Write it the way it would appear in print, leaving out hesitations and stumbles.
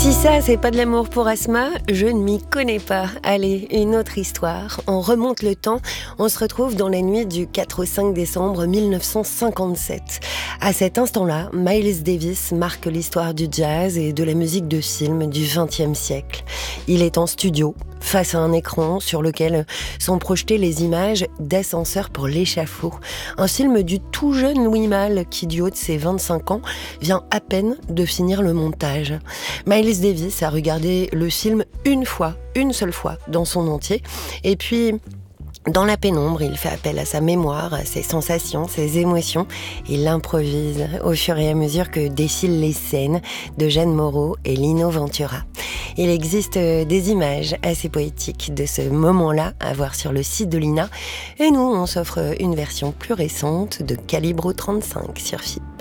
Si ça, c'est pas de l'amour pour Asma, je ne m'y connais pas. Allez, une autre histoire. On remonte le temps, on se retrouve dans la nuit du 4 au 5 décembre 1957. À cet instant-là, Miles Davis marque l'histoire du jazz et de la musique de film du XXe siècle. Il est en studio, face à un écran sur lequel sont projetées les images d'Ascenseur pour l'échafaud. Un film du tout jeune Louis Malle qui, du haut de ses 25 ans, vient à peine de finir le montage. Miles Davis a regardé le film une seule fois dans son entier, et puis dans la pénombre, il fait appel à sa mémoire, à ses sensations, ses émotions. Il improvise au fur et à mesure que défilent les scènes de Jeanne Moreau et Lino Ventura. Il existe des images assez poétiques de ce moment-là à voir sur le site de l'INA. Et nous, on s'offre une version plus récente de Calibro 35 sur FIP.